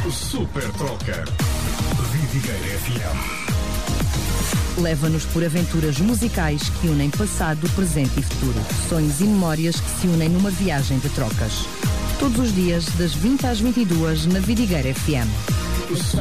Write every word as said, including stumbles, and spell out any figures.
Super Troca. Vidigueira F M. Leva-nos por aventuras musicais que unem passado, presente e futuro. Sonhos e memórias que se unem numa viagem de trocas. Todos os dias, das vinte às vinte e duas, na Vidigueira F M.